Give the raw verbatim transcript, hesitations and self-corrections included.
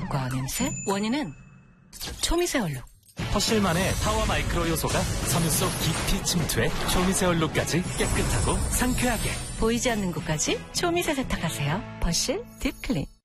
효과 냄새? 원인은 초미세 얼룩. 퍼실만의 타워 마이크로 요소가 섬유 속 깊이 침투해 초미세 얼룩까지 깨끗하고 상쾌하게. 보이지 않는 곳까지 초미세 세탁하세요. 퍼실 딥클린.